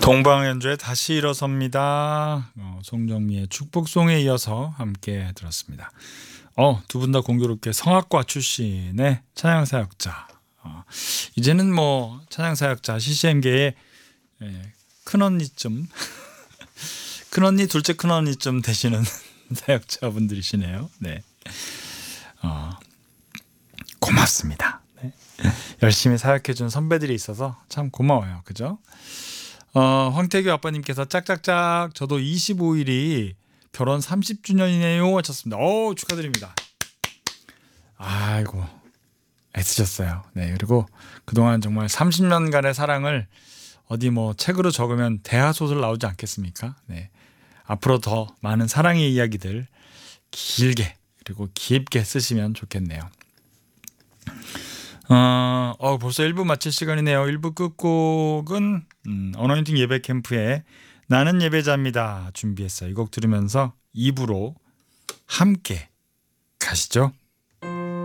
동방연주의 다시 일어섭니다. 송정미의 축복송에 이어서 함께 들었습니다. 두 분 다 공교롭게 성악과 출신의 찬양사역자. 이제는 뭐 찬양사역자 CCM계의 큰언니쯤 큰언니 둘째 큰언니쯤 되시는 사역자분들이시네요. 네, 고맙습니다. 네. 열심히 사역해준 선배들이 있어서 참 고마워요. 그죠? 황태규 아빠님께서 짝짝짝 저도 25일이 결혼 30주년이네요 하셨습니다. 축하드립니다. 아이고 애쓰셨어요. 네, 그리고 그동안 정말 30년간의 사랑을 어디 뭐 책으로 적으면 대하소설 나오지 않겠습니까? 네, 앞으로 더 많은 사랑의 이야기들 길게 그리고 깊게 쓰시면 좋겠네요. 벌써 1부 마칠 시간이네요. 1부 끝곡은 어노인팅 예배 캠프의 나는 예배자입니다 준비했어요. 이 곡 들으면서 2부로 함께 가시죠.